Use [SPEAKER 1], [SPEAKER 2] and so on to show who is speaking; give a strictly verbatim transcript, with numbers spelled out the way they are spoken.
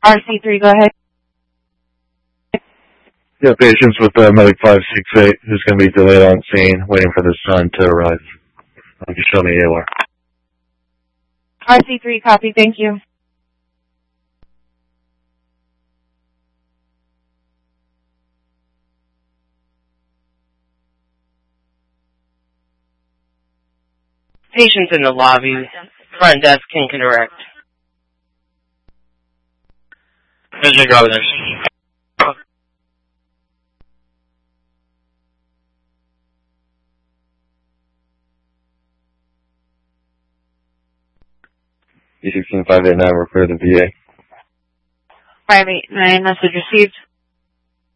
[SPEAKER 1] R C three, go ahead.
[SPEAKER 2] Yeah, patients with uh, Medic five six eight who's going to be delayed on scene, waiting for the sun to arrive. Um, you show me A O R.
[SPEAKER 1] R C three, copy, thank you.
[SPEAKER 3] Patients in the lobby. Front desk can correct. Vision Governor.
[SPEAKER 2] E sixteen five eight nine, we're clear to V A.
[SPEAKER 1] five eight nine, message received.